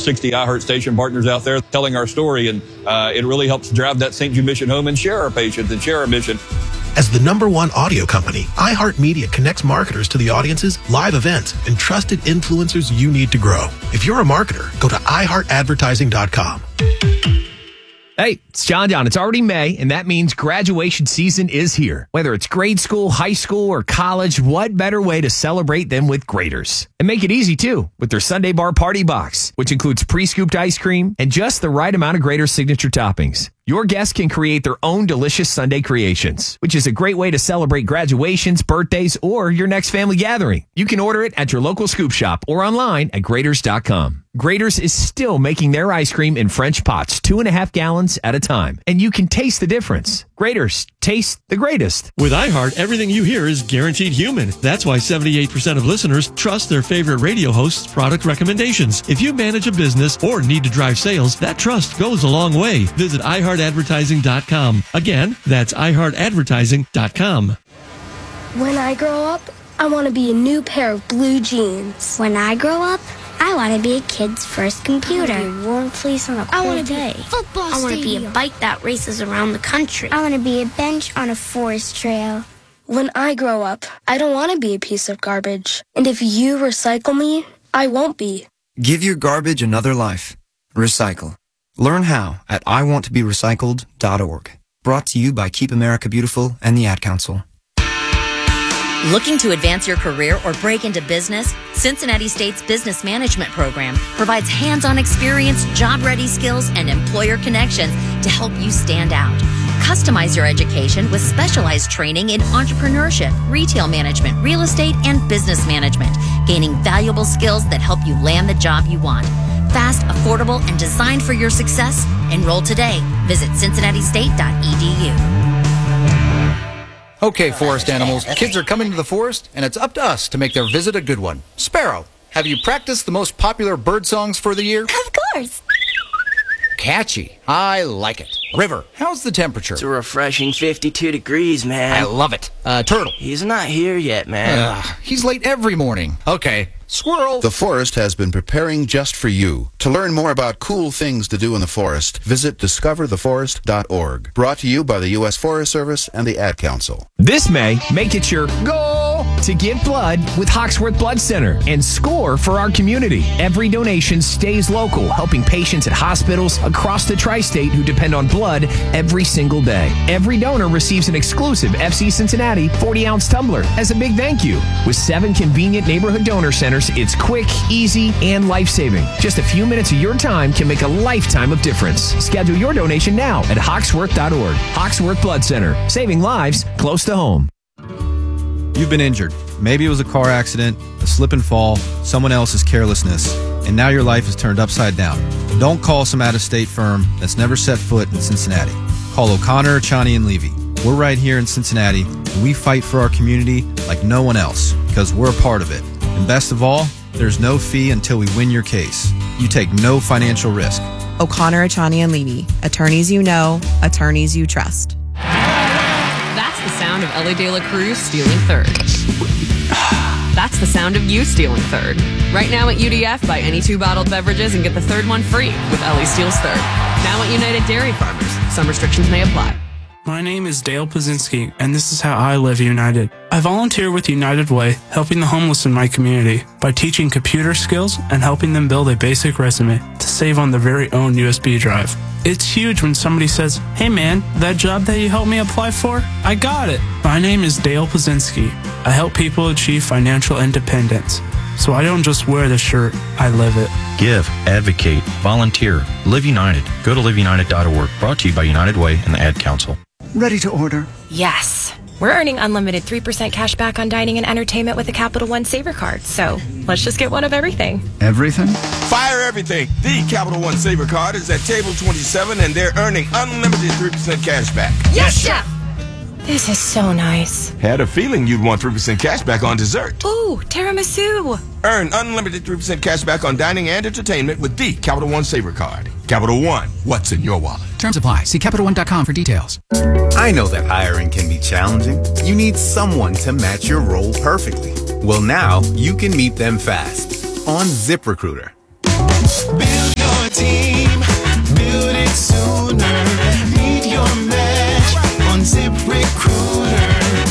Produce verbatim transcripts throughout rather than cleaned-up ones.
sixty iHeart station partners out there telling our story. And uh, it really helps drive that Saint Jude mission home and share our patients and share our mission. As the number one audio company, iHeartMedia connects marketers to the audiences, live events, and trusted influencers you need to grow. If you're a marketer, go to i heart advertising dot com. Hey, it's John John. It's already May, and that means graduation season is here. Whether it's grade school, high school, or college, what better way to celebrate than with Graders? And make it easy, too, with their Sunday Bar Party Box, which includes pre-scooped ice cream and just the right amount of Graders signature toppings. Your guests can create their own delicious Sunday creations, which is a great way to celebrate graduations, birthdays, or your next family gathering. You can order it at your local scoop shop or online at graders dot com. Graders is still making their ice cream in French pots, two and a half gallons at a time, and you can taste the difference. Graders, taste the greatest. With iHeart, everything you hear is guaranteed human. That's why seventy-eight percent of listeners trust their favorite radio host's product recommendations. If you manage a business or need to drive sales, that trust goes a long way. Visit i heart advertising dot com. Again, that's i heart advertising dot com. When I grow up, I want to be a new pair of blue jeans. When I grow up, I want to be a kid's first computer. I want to be a warm place on a cold I want to day. be a football I want to be stadium. a bike that races around the country. I want to be a bench on a forest trail. When I grow up, I don't want to be a piece of garbage. And if you recycle me, I won't be. Give your garbage another life. Recycle. Learn how at i want to be recycled dot org. Brought to you by Keep America Beautiful and the Ad Council. Looking to advance your career or break into business? Cincinnati State's Business Management Program provides hands-on experience, job-ready skills, and employer connections to help you stand out. Customize your education with specialized training in entrepreneurship, retail management, real estate, and business management, gaining valuable skills that help you land the job you want. Fast, affordable, and designed for your success? Enroll today. Visit cincinnati state dot e d u. Okay, forest animals, kids are coming to the forest, and it's up to us to make their visit a good one. Sparrow, have you practiced the most popular bird songs for the year? Of course. Catchy. I like it. River, how's the temperature? It's a refreshing fifty-two degrees, man. I love it. Uh, Turtle. He's not here yet, man. Uh, he's late every morning. Okay. Squirrel. The forest has been preparing just for you. To learn more about cool things to do in the forest, visit discover the forest dot org. Brought to you by the U S Forest Service and the Ad Council. This May, make it your goal to give blood with Hawksworth Blood Center and score for our community. Every donation stays local, helping patients at hospitals across the tri-state who depend on blood every single day. Every donor receives an exclusive F C Cincinnati forty ounce tumbler as a big thank you. With seven convenient neighborhood donor centers, it's quick, easy, and life-saving. Just a few minutes of your time can make a lifetime of difference. Schedule your donation now at hawksworth dot org. Hawksworth Blood Center, saving lives close to home. You've been injured. Maybe it was a car accident, a slip and fall, someone else's carelessness, and now your life is turned upside down. Don't call some out-of-state firm that's never set foot in Cincinnati. Call O'Connor, Chani, and Levy. We're right here in Cincinnati, and we fight for our community like no one else because we're a part of it. And best of all, there's no fee until we win your case. You take no financial risk. O'Connor, Achani, and Levy. Attorneys you know, attorneys you trust. That's the sound of Ellie De La Cruz stealing third. That's the sound of you stealing third. Right now at U D F, buy any two bottled beverages and get the third one free with Ellie Steals Third. Now at United Dairy Farmers. Some restrictions may apply. My name is Dale Pazinski, and this is how I live United. I volunteer with United Way, helping the homeless in my community by teaching computer skills and helping them build a basic resume to save on their very own U S B drive. It's huge when somebody says, "Hey man, that job that you helped me apply for, I got it." My name is Dale Pazinski. I help people achieve financial independence. So I don't just wear the shirt, I live it. Give, advocate, volunteer, Live United. Go to live united dot org. Brought to you by United Way and the Ad Council. Ready to order? Yes. We're earning unlimited three percent cash back on dining and entertainment with a Capital One Saver card. So let's just get one of everything. Everything? Fire everything. The Capital One Saver card is at table twenty-seven, and they're earning unlimited three percent cash back. Yes, Chef! This is so nice. Had a feeling you'd want three percent cash back on dessert. Ooh, tiramisu. Earn unlimited three percent cash back on dining and entertainment with the Capital One Saver card. Capital One, what's in your wallet? Terms apply. See capital one dot com for details. I know that hiring can be challenging. You need someone to match your role perfectly. Well, now you can meet them fast on ZipRecruiter. Build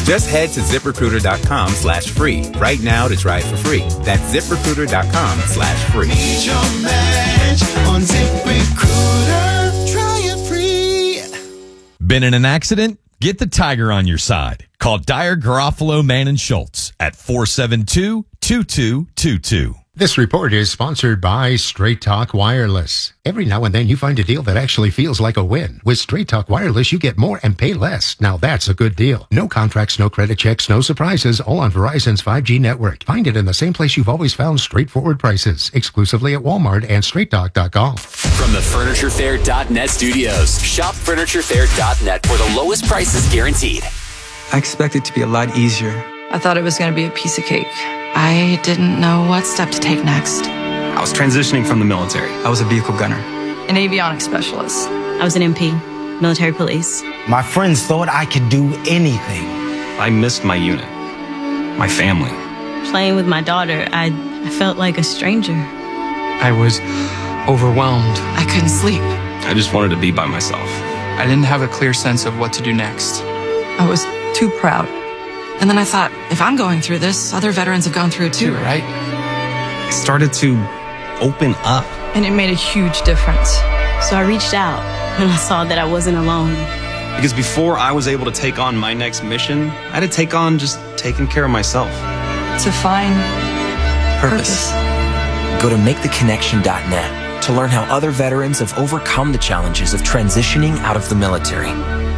Just head to ZipRecruiter.com slash free right now to try it for free. That's ZipRecruiter.com slash free. Need your match on ZipRecruiter. Try it free. Been in an accident? Get the Tiger on your side. Call Dyer, Garofalo, Mann, and Schultz at four seven two, two two two two. This report is sponsored by Straight Talk Wireless. Every now and then you find a deal that actually feels like a win. With Straight Talk Wireless, you get more and pay less. Now that's a good deal. No contracts, no credit checks, no surprises, all on Verizon's five G network. Find it in the same place you've always found straightforward prices. Exclusively at Walmart and straight talk dot com. From the Furniture Fair dot net studios, shop Furniture Fair dot net for the lowest prices guaranteed. I expected it to be a lot easier. I thought it was going to be a piece of cake. I didn't know what step to take next. I was transitioning from the military. I was a vehicle gunner. An avionics specialist. I was an M P, military police. My friends thought I could do anything. I missed my unit, my family. Playing with my daughter, I, I felt like a stranger. I was overwhelmed. I couldn't sleep. I just wanted to be by myself. I didn't have a clear sense of what to do next. I was too proud. And then I thought, if I'm going through this, other veterans have gone through it too, right? I started to open up. And it made a huge difference. So I reached out and I saw that I wasn't alone. Because before I was able to take on my next mission, I had to take on just taking care of myself. To find purpose. purpose. Go to make the connection dot net to learn how other veterans have overcome the challenges of transitioning out of the military.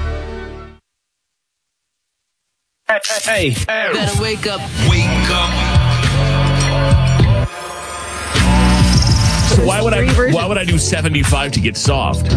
Hey, hey, better wake up. Wake up. So why would I? Why would I do seventy-five to get soft?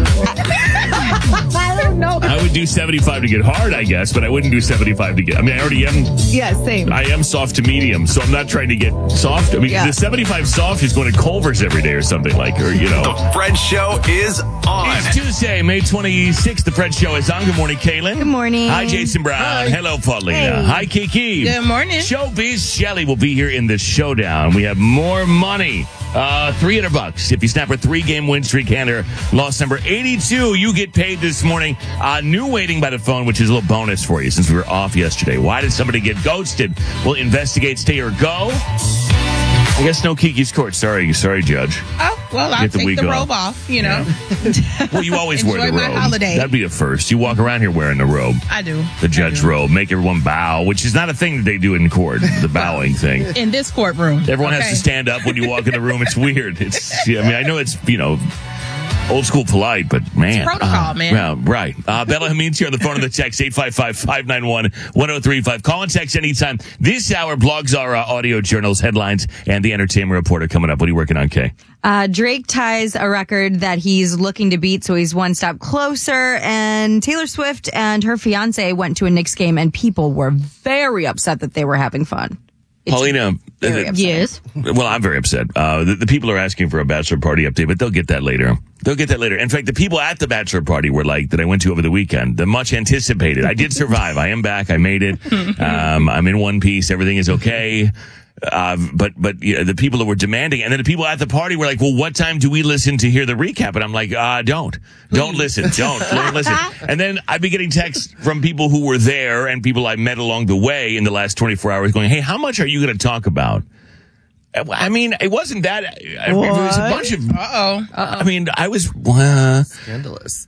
I don't know. I would do seventy-five to get hard, I guess, but I wouldn't do seventy-five to get. I mean, I already am. Yeah, same. I am soft to medium, so I'm not trying to get soft. I mean, Yeah. the seventy-five soft is going to Culver's every day or something like, or you know. The Fred Show is on. It's Tuesday, May twenty-sixth. The Fred Show is on. Good morning, Kaylin. Good morning. Hi, Jason Brown. Hi. Hello, Paulina. Hey. Hi, Kiki. Good morning. Showbiz Shelly will be here in the showdown. We have more money. Uh, three hundred bucks. If you snap a three-game win streak, Cantor, loss number eighty-two, you get paid this morning. Uh, new waiting by the phone, which is a little bonus for you since we were off yesterday. Why did somebody get ghosted? We'll investigate, stay or go. I guess no Kiki's court. Sorry, sorry, Judge. Oh, well, I'll Get the take week the off. robe off, you know. Well, you always wear the Enjoy my robe. holiday. That'd be a first. You walk around here wearing the robe. I do. The judge robe. Make everyone bow, which is not a thing that they do in court, the bowing thing. In this courtroom. Everyone okay. has to stand up when you walk in the room. It's weird. It's. I mean, I know it's, you know, old school polite, but man. It's protocol, uh, man. Yeah, right. Uh, Bella Hamid's here on the phone of the text, eight five five, five nine one, one oh three five. Call and text anytime. This hour, blogs are uh, audio journals, headlines, and the entertainment report are coming up. What are you working on, Kay? Uh, Drake ties a record that he's looking to beat, so he's one step closer. And Taylor Swift and her fiance went to a Knicks game, and people were very upset that they were having fun. It's Paulina. very upsetting. Yes. Well, I'm very upset. Uh, the, the people are asking for a bachelor party update, but they'll get that later. They'll get that later. In fact, the people at the bachelor party were like, that I went to over the weekend, the much anticipated. I did survive. I am back. I made it. Um, I'm in one piece. Everything is okay. Uh, but, but you know, the people that were demanding, and then the people at the party were like, well, what time do we listen to hear the recap? And I'm like, uh, don't, don't listen. Don't, don't listen. And then I'd be getting texts from people who were there and people I met along the way in the last twenty-four hours going, hey, how much are you going to talk about? I mean, it wasn't that. I mean, there was a bunch of. Uh-oh. Uh-oh. I mean, I was. Uh, Scandalous.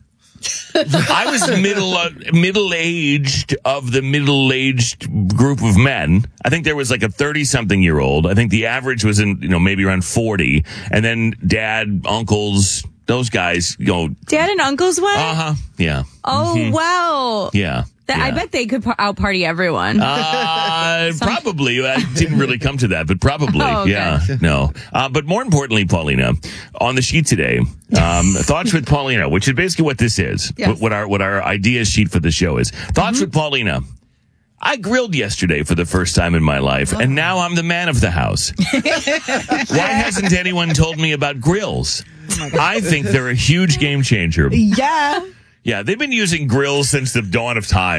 I was middle uh, middle aged of the middle aged group of men. I think there was like a thirty something year old. I think the average was in, you know, maybe around forty, and then dad, uncles, those guys. You know, Dad and uncles went? uh huh, yeah. Oh, Mhm. wow. Yeah. That, I yeah. bet they could out party everyone. Uh, probably. I didn't really come to that, but probably. Oh, okay. Yeah. No. Uh, but more importantly, Paulina, on the sheet today, um, Thoughts with Paulina, which is basically what this is. Yes. What, what our what our idea sheet for the show is. Thoughts with Paulina. I grilled yesterday for the first time in my life, and now I'm the man of the house. Why hasn't anyone told me about grills? I think they're a huge game changer. Yeah. Yeah, they've been using grills since the dawn of time.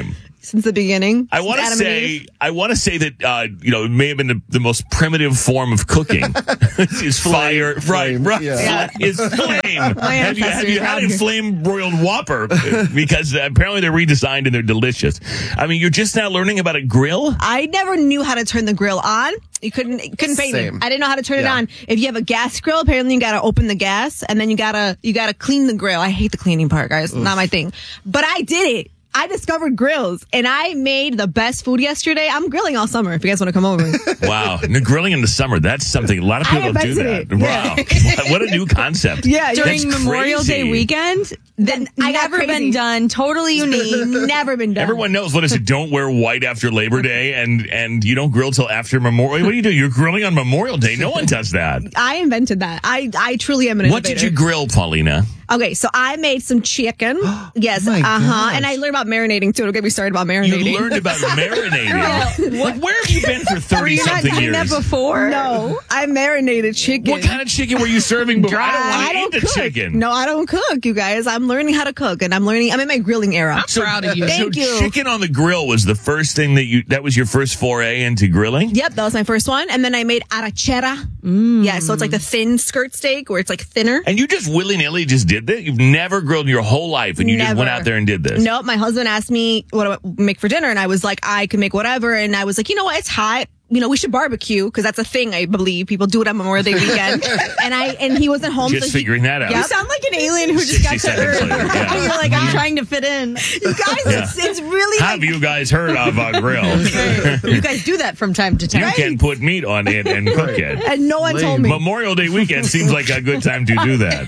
since the beginning. I want to Adam and Eve. say, I want to say that uh, you know it may have been the, the most primitive form of cooking. Is fire, right? Right. Yeah. Is flame. My have you, have you had a ancestors. flame broiled Whopper? Because apparently they're redesigned and they're delicious. I mean, you're just now learning about a grill. I never knew how to turn the grill on. You couldn't you couldn't pay me. Same. I didn't know how to turn Yeah. it on. If you have a gas grill, apparently you gotta open the gas and then you gotta you gotta clean the grill. I hate the cleaning part, guys. Not my thing. But I did it. I discovered grills and I made the best food yesterday. I'm grilling all summer if you guys want to come over. Wow, and grilling in the summer, that's something a lot of people I don't do that. invented it. Wow. What a new concept. Yeah, During That's Memorial crazy. Day weekend, then I got never crazy. been done. Totally unique. Never been done. Everyone knows, what is it? Don't wear white after Labor Day, and and you don't grill till after Memorial. What do you do? You're grilling on Memorial Day. No one does that. I invented that. I I truly am an What did innovator. you grill, Paulina? Okay, so I made some chicken. Yes, uh huh. And I learned about marinating too. Don't get me started about marinating. You learned about marinating. What? Where have you been for Were thirty you not something doing years? that before? No, I marinated chicken. What kind of chicken were you serving before? I don't want to eat the cook. chicken. No, I don't cook, you guys. I'm learning how to cook, and I'm learning. I'm in my grilling era. So- Thank so you. chicken on the grill was the first thing that you, that was your first foray into grilling? Yep, that was my first one, and then I made arrachera. Mm. Yeah, so it's like the thin skirt steak, where it's like thinner. And you just willy-nilly just did that? You've never grilled in your whole life, and you just Never. went out there and did this? Nope, my husband asked me what do I make for dinner, and I was like, I can make whatever. And I was like, you know what, it's hot. You know, we should barbecue because that's a thing. I believe people do it on Memorial Day weekend. and I and he wasn't home. Just so he- figuring that out. You sound like an alien who just got to sixty seconds Earth. later, yeah. You're like, I'm trying to fit in. You guys, it's, it's really Have like you guys heard of a grill? You guys do that from time to time. You can put meat on it and cook it. And no one told me. Memorial Day weekend seems like a good time to do that.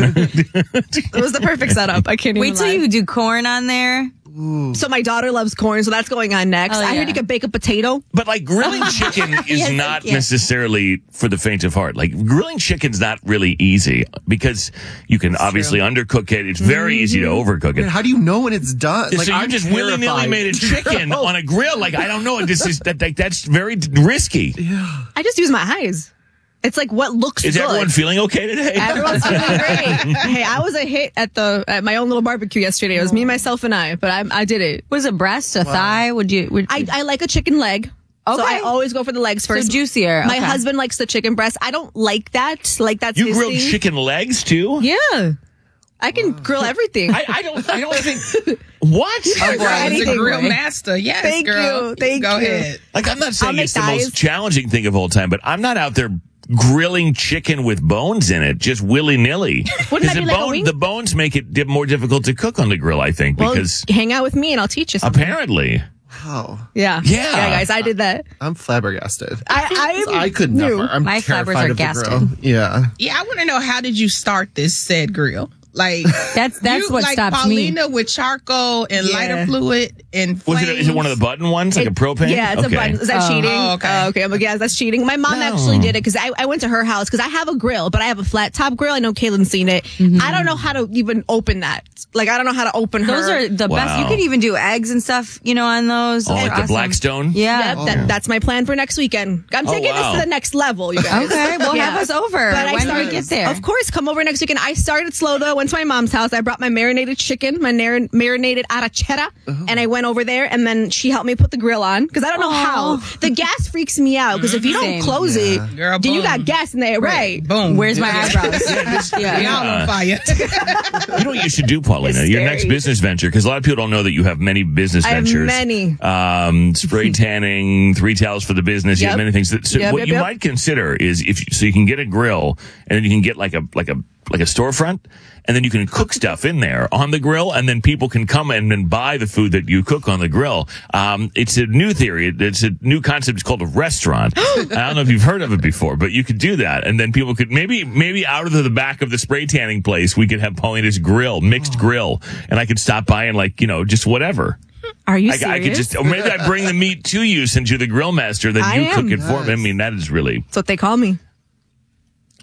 It was the perfect setup. I can't even Wait till lie. you do corn on there. So my daughter loves corn, so that's going on next. Oh, I yeah. heard you could bake a potato. But like grilling chicken is Yes, not yes. necessarily for the faint of heart. Like grilling chicken's not really easy because you can obviously undercook it. It's very easy to overcook it. Man, how do you know when it's done? so you I'm just willy nilly terrified. made a chicken on a grill. Like I don't know. This is that like that's very risky. I just use my eyes. It's like what looks Is good. everyone feeling okay today? Everyone's feeling great. Hey, I was a hit at the at my own little barbecue yesterday. It was me, myself, and I. But I, I did it. Was it breast, a thigh? Would you? Would I, I like a chicken leg. So Okay. I always go for the legs first. So juicier. My Okay. husband likes the chicken breast. I don't like that. Like that's You his grilled thing. chicken legs too? Yeah. I can grill everything. I, I don't. I don't think. What? Oh, boy, it's a anything, grill Ray. master. Yes, Thank girl. you. Thank Go you. ahead. Like I'm not saying make it's the thighs. most challenging thing of all time, but I'm not out there grilling chicken with bones in it, just willy nilly. Wouldn't that the be like a bone, wing? the bones make it di- more difficult to cook on the grill, I think, Well, because hang out with me and I'll teach you something. apparently. Wow. Yeah. Yeah. Yeah, guys, I did that. I'm flabbergasted. I I, I could knew. never. I'm My flabbers terrified are of the gasted. grill. Yeah. Yeah, I want to know, how did you start this said grill? Like That's that's you, what like stops me. Paulina with charcoal and Yeah. lighter fluid and Was flames. it? Is it one of the button ones, like It- a propane? Yeah, it's okay. a button. Is that Oh. cheating? Oh, okay. Oh, okay. I'm like, yeah, that's cheating. My mom No. actually did it because I, I went to her house because I have a grill, but I have a flat top grill. I know Kaylin's seen it. I don't know how to even open that. Like, I don't know how to open her. Those are the best. Wow. You can even do eggs and stuff, you know, on those. Oh, Those like are the awesome. Blackstone? Yeah. Yep, that, that's my plan for next weekend. I'm Oh, taking wow. this to the next level, you guys. Okay, well, Yeah. have us over. But I when do we started- get there? Of course, come over next weekend. I started slow though. Went to my mom's house. I brought my marinated chicken, my nar- marinated arrachera, and I went over there. And then she helped me put the grill on because I don't know how. The gas freaks me out because if you don't Same. close Yeah. it, Girl, then you boom. got gas in there, right? Boom. Where's my eyebrows? We all on fire. You know what you should do, Paulina? It's Your scary. next business venture, because a lot of people don't know that you have many business I have ventures. many. Um, spray tanning, three towels for the business. You have Yep. many things. That, so Yep, what yep, you yep. might consider is if you, so you can get a grill and then you can get like a like a like a storefront, and then you can cook stuff in there on the grill, and then people can come and then buy the food that you cook on the grill. Um, it's a new theory. It's a new concept. It's called a restaurant. I don't know if you've heard of it before, but you could do that, and then people could maybe maybe out of the back of the spray tanning place, we could have Paulina's grill, mixed grill, and I could stop by and like you know just whatever. Are you I, serious? I could just, or maybe I bring the meat to you since you're the grill master, then I you am. cook it for me. I mean, that is really. That's what they call me.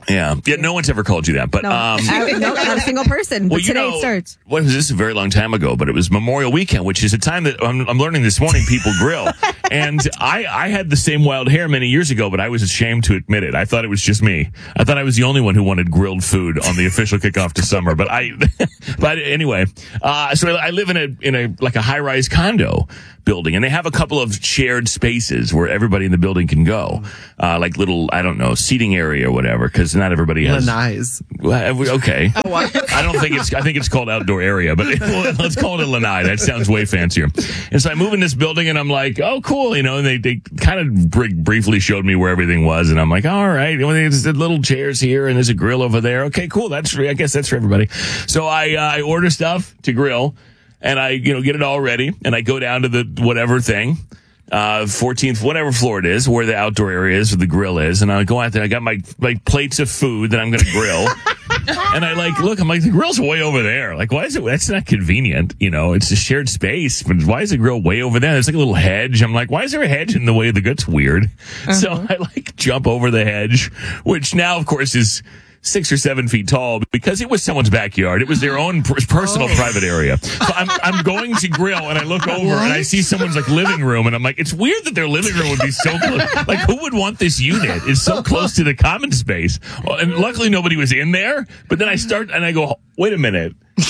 Yeah. Yeah, no one's ever called you that. But No, um I- no, not a single person. Well, But you today know, it starts. What was this? A very long time ago, but it was Memorial Weekend, which is a time that I'm, I'm learning this morning people grill. And I, I had the same wild hair many years ago, but I was ashamed to admit it. I thought it was just me. I thought I was the only one who wanted grilled food on the official kickoff to summer. But I, but anyway, uh, so I live in a in a like a high rise condo building, and they have a couple of shared spaces where everybody in the building can go, uh, like little I don't know seating area or whatever, because not everybody has. Lanai's. Well, okay. I don't think it's, I think it's called outdoor area, but well, let's call it a lanai. That sounds way fancier. And so I move in this building and I'm like, oh, cool. You know, and they, they kind of br- briefly showed me where everything was. And I'm like, all right. Well, there's the little chairs here and there's a grill over there. Okay, cool. That's, I guess that's for everybody. So I, uh, I order stuff to grill and I, you know, get it all ready and I go down to the whatever thing. Uh, fourteenth, whatever floor it is, where the outdoor area is, where the grill is, and I go out there. I got my like plates of food that I'm going to grill, and I like look. I'm like the grill's way over there. Like, why is it? That's not convenient, you know. It's a shared space, but why is the grill way over there? There's like a little hedge. I'm like, why is there a hedge in the way of the that's weird? Uh-huh. So I like jump over the hedge, which now, of course, is six or seven feet tall because it was someone's backyard. It was their own per- personal oh. private area. So I'm, I'm going to grill and I look over what? and I see someone's like living room and I'm like, it's weird that their living room would be so close. Like, who would want this unit? It's so close to the common space. Well, and luckily nobody was in there. But then I start and I go, wait a minute.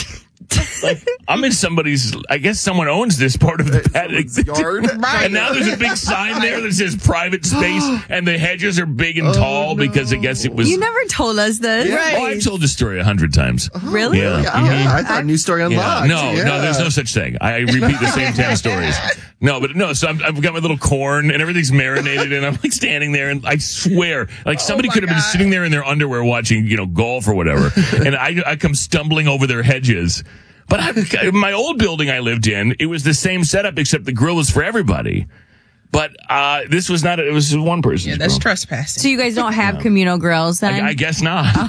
Like, I'm in somebody's, I guess someone owns this part of the pet yard. Right. And now there's a big sign there that says private space and the hedges are big and tall oh, no. because I guess it was. You never told us this. Yeah. Right. Oh, I've told this story a hundred times. Really? Yeah. Yeah, mm-hmm. I thought New Story Unlocked. Yeah. No, yeah. no, there's no such thing. I repeat the same ten stories. No, but no, so I'm, I've got my little corn and everything's marinated and I'm like standing there and I swear, like somebody oh could have been sitting there in their underwear watching, you know, golf or whatever. And I, I come stumbling over their hedges. But I, my old building I lived in, it was the same setup except the grill was for everybody. But uh, this was not, it was one person's Yeah, that's grill. trespassing. So you guys don't have yeah. communal grills then? I, I guess not. Oh.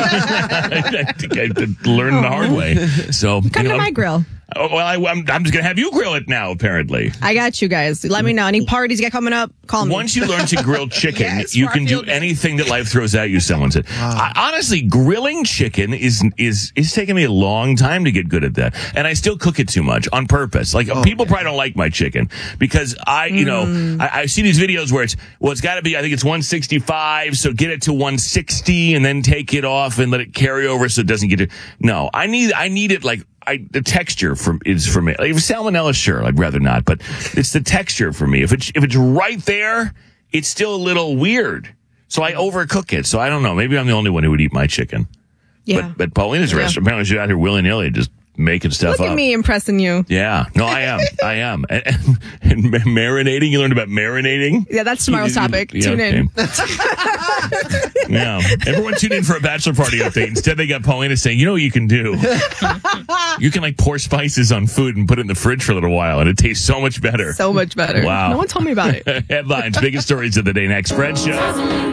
I think I had learned oh. the hard way. So Come you know, to my grill. Oh, well, I, I'm, I'm just going to have you grill it now, apparently. I got you guys. Let me know. Any parties you got coming up, call me. Once you learn to grill chicken, yes, you can do day. anything that life throws at you, someone said. Wow. I, honestly, grilling chicken is is is taking me a long time to get good at that. And I still cook it too much on purpose. Like, oh, people yeah. probably don't like my chicken because I, you mm. know, I, I see these videos where it's, well, it's got to be, I think it's one sixty-five, so get it to one sixty and then take it off and let it carry over so it doesn't get it. No, I need, I need it like, I, the texture for, is for me. Like, if salmonella, sure, I'd rather not, but it's the texture for me. If it's, if it's right there, it's still a little weird. So I overcook it. So I don't know. Maybe I'm the only one who would eat my chicken. Yeah. But, but Paulina's yeah. restaurant, apparently she's out here willy-nilly just making stuff Look up. at me impressing you. Yeah. No, I am. I am. And, and, and marinating, you learned about marinating? Yeah, that's tomorrow's topic. Yeah, tune okay. in. Yeah. Everyone tune in for a bachelor party update. Instead, they got Paulina saying, you know what you can do? You can like pour spices on food and put it in the fridge for a little while, and it tastes so much better. So much better. Wow. No one told me about it. Headlines, biggest stories of the day next. Fred Show.